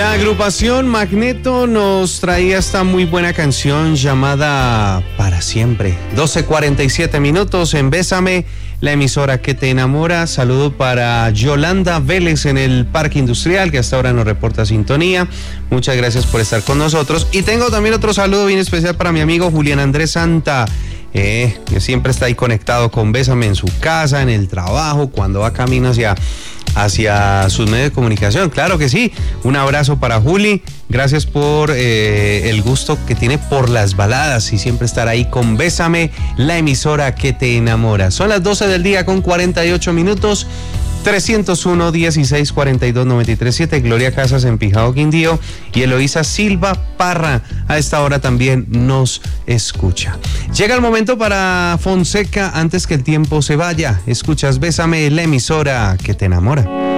La agrupación Magneto nos traía esta muy buena canción llamada Para Siempre. 12:47 minutos en Bésame, la emisora que te enamora. Saludo para Yolanda Vélez en el Parque Industrial, que hasta ahora nos reporta sintonía. Muchas gracias por estar con nosotros. Y tengo también otro saludo bien especial para mi amigo Julián Andrés Santa, que siempre está ahí conectado con Bésame en su casa, en el trabajo, cuando va camino hacia sus medios de comunicación. Claro que sí. Un abrazo para Juli. Gracias por el gusto que tiene por las baladas y siempre estar ahí con Bésame, la emisora que te enamora. Son las 12 del día con 48 minutos. 301-1642-937, Gloria Casas en Pijao, Quindío, y Eloísa Silva Parra a esta hora también nos escucha. Llega el momento para Fonseca antes que el tiempo se vaya. Escuchas Bésame, la emisora que te enamora.